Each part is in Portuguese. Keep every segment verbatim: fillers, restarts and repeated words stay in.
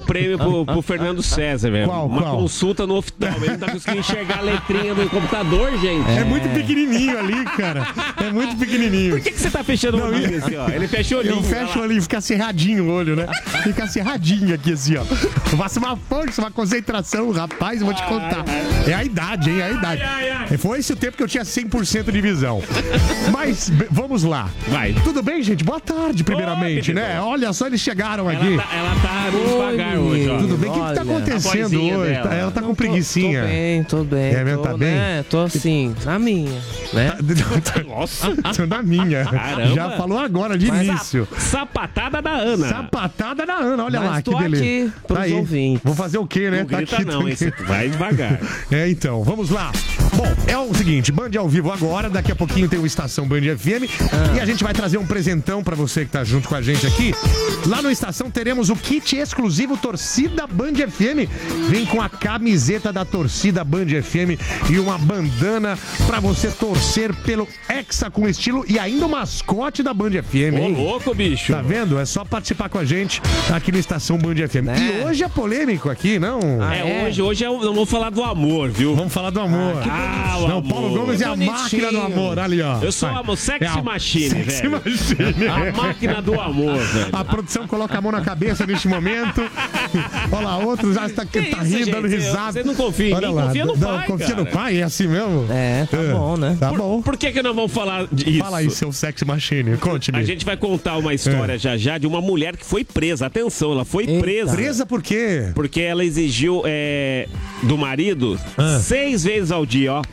prêmio pro, pro Fernando César, velho. Qual, Uma qual? consulta no oftalmo. Ele não tá conseguindo enxergar a letrinha do computador, gente. É. é muito pequenininho ali, cara. É muito pequenininho. Por que, que você tá fechando o olhinho assim, ó? Ele fecha o olhinho. Eu fecho o olhinho, fica cerradinho o olho, né? Fica cerradinho aqui assim, ó. Faça uma força, uma concentração, rapaz, eu vou te contar. É a idade, hein? É a idade. Ai, ai, ai. Foi esse o tempo que eu tinha cem por cento de visão. Mas, b- vamos lá. Vai. Tudo bem, gente? Boa tarde, primeiramente, Oi, né? Olha só, eles chegaram aqui. Ela tá, ela tá meio devagar hoje, ó. Tudo bem? O que, que tá Olha, acontecendo a vozinha hoje? dela. Ela tá Não, com tô- preguicinha. Tô bem, tô bem. É mesmo? tô, Tá bem? Né? Tô assim, na minha, né? Nossa. Tô na minha. Caramba. Já falou agora, de Mas a- início. Sapatada da Ana. Sapatada da Ana, olha Mas lá, que tô beleza. aqui pros Tá aí. ouvintes. Vou fazer o quê, né? Não grita não, tá hein? Você vai devagar. É, então, vamos lá. Bom, é o seguinte, Band ao vivo agora, daqui a pouquinho tem o Estação Band F M Ah. e a gente vai trazer um presentão pra você que tá junto com a gente aqui. Lá no Estação teremos o kit exclusivo Torcida Band F M. Vem com a camiseta da Torcida Band F M e uma bandana pra você torcer pelo Hexa com estilo e ainda o mascote da Band F M, Ô, hein? louco, bicho. Tá vendo? É só participar com a gente aqui no Estação Band F M. Né? E hoje é polêmico aqui, não? Ah, É, é? hoje, hoje eu não vou falar do amor, viu? Vamos falar do amor. Ah, o não, amor. Paulo Gomes é a Bonitinho. máquina do amor, ali, ó. Eu sou Vai. a sexy É a machine, sexy velho. machine. A máquina do amor, velho. A produção coloca a mão na cabeça neste momento. Olha lá, outros já está Que tá isso, rindo, gente? dando risada. Você não confia em Olha mim? lá. Confia no não, pai, confia cara. no pai? É assim mesmo? É, tá bom, né? Tá Por, bom. por que que nós vamos falar disso? Fala aí, seu sexy machine. Conte-me. A gente vai contar uma história É. já já de uma mulher que foi presa. Atenção, ela foi Eita. presa. Presa por quê? Porque ela exigiu é, do marido Ah. seis vezes ao dia, ó.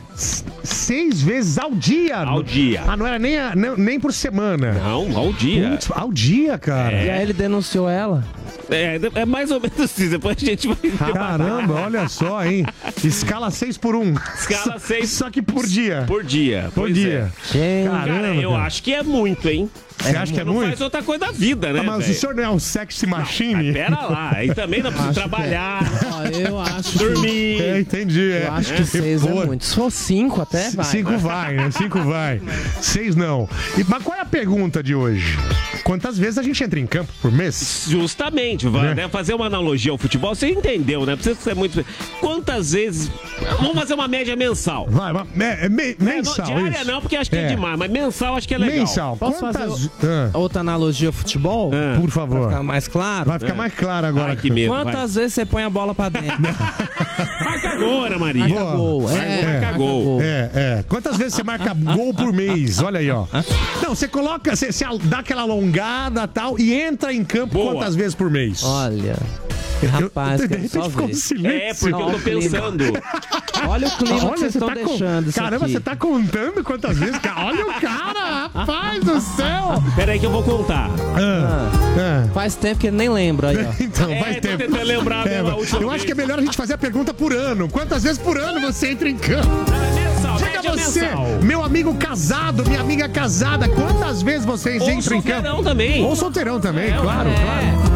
Seis vezes ao dia. Ao dia. Ah, não era nem, a- nem, nem por semana. Não, ao dia. Putz, ao dia, cara. E aí ele denunciou ela? É, é mais ou menos isso. Depois a gente vai. Caramba, olha só, hein? Escala seis por um. Escala seis Só que por dia. por dia. Por Pois dia. Gente, É. Caramba, Cara, eu cara. acho que é muito, hein? Você acha que é não muito? faz outra coisa da vida, né? Ah, mas velho? o senhor não é um sexy machine? Mas pera lá, aí também não precisa Acho que trabalhar, ó, eu acho. dormir. É, entendi. É. Eu acho que seis Pô, é muito. Se for cinco até, vai. Cinco vai, né? Cinco vai. Seis não. E, mas qual é a pergunta de hoje? Quantas vezes a gente entra em campo por mês? Justamente, vai, É. né? Fazer uma analogia ao futebol, você entendeu, né? Precisa ser muito. Quantas vezes. Vamos fazer uma média mensal. Vai, vai é, é me- É, mensal, não, diária isso. não, porque acho que é. É. demais, mas mensal acho que é legal. Mensal. Posso Quantas... fazer Ah, Outra analogia ao futebol? Ah. por Pra favor. ficar mais claro? Vai ficar mais claro agora. Ai, que medo. Quantas vezes você põe a bola pra dentro? Marca agora, Maria. Boa. Marca gol. É, Marca marca gol. É, é. Quantas vezes você marca gol por mês? Olha aí, ó. Não, você coloca, você, você dá aquela alongada e tal e entra em campo Boa. quantas vezes por mês? Olha. Rapaz, Eu- de quero repente só ficou um ver. silêncio. É, porque eu Não, tô o clima. pensando. Olha o clima que Olha, vocês você estão tá com... deixando isso Caramba, aqui. você tá contando quantas vezes? Cara, olha o cara, rapaz do céu. Pera aí que eu vou contar. Ah, ah. Faz tempo que ele nem lembra aí, ó. Então, É, faz tô tempo. tentando lembrar É, da última eu vez. acho que é melhor a gente fazer a pergunta por ano. Quantas vezes por ano você entra em campo? Mensal, Diga média você, mensal. meu amigo casado, minha amiga casada, quantas vezes vocês Ou entram em campo? solteirão também. Ou solteirão também, É, claro, é. claro.